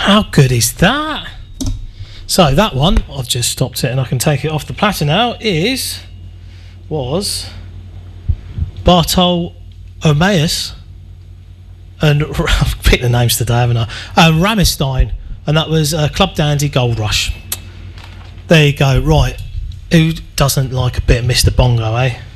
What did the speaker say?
How good is that? So that one, I've just stopped it and I can take it off the platter now, was Bartolomæus, and I've picked the names today, haven't I? Ramestein, and that was Club Dandy Gold Rush. There you go. Right, who doesn't like a bit of Mr. Bongo, eh?